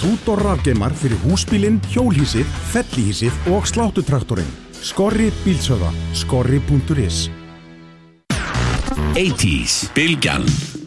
hrút og rafgeimar fyrir húsbílinn, hjólhýsið, fellihýsið og sláttutraktorinn. Skorri bílsöða, skorri.is. 80s, Bylgjan,